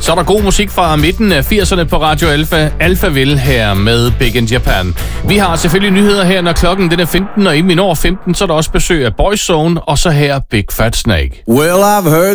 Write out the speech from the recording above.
Så er der god musik fra midten af 80'erne på Radio Alpha. Alphaville her med Big in Japan. Vi har selvfølgelig nyheder her, når klokken den er 15, og inden vi når 15, så er der også besøg af Boyzone, og så her Big Fat Snake. Well, I've heard